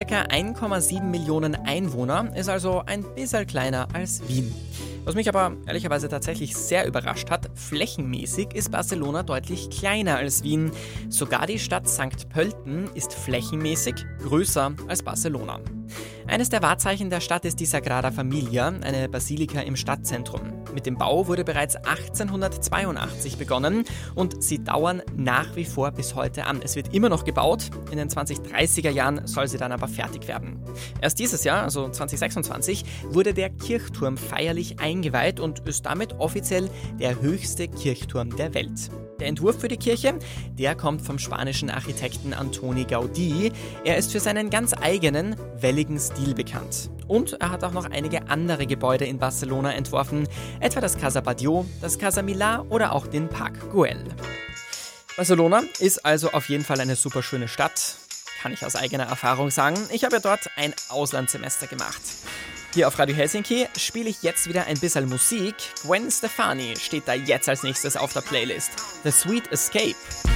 ca. 1,7 Millionen Einwohner, ist also ein bisschen kleiner als Wien. Was mich aber ehrlicherweise tatsächlich sehr überrascht hat, flächenmäßig ist Barcelona deutlich kleiner als Wien. Sogar die Stadt St. Pölten ist flächenmäßig größer als Barcelona. Eines der Wahrzeichen der Stadt ist die Sagrada Familia, eine Basilika im Stadtzentrum. Mit dem Bau wurde bereits 1882 begonnen und sie dauern nach wie vor bis heute an. Es wird immer noch gebaut, in den 2030er Jahren soll sie dann aber fertig werden. Erst dieses Jahr, also 2026, wurde der Kirchturm feierlich eingeweiht und ist damit offiziell der höchste Kirchturm der Welt. Der Entwurf für die Kirche, der kommt vom spanischen Architekten Antoni Gaudí. Er ist für seinen ganz eigenen, welligen Stil bekannt. Und er hat auch noch einige andere Gebäude in Barcelona entworfen, etwa das Casa Batlló, das Casa Milà oder auch den Parc Güell. Barcelona ist also auf jeden Fall eine super schöne Stadt, kann ich aus eigener Erfahrung sagen. Ich habe ja dort ein Auslandssemester gemacht. Hier auf Radio Helsinki spiele ich jetzt wieder ein bisschen Musik. Gwen Stefani steht da jetzt als nächstes auf der Playlist. The Sweet Escape.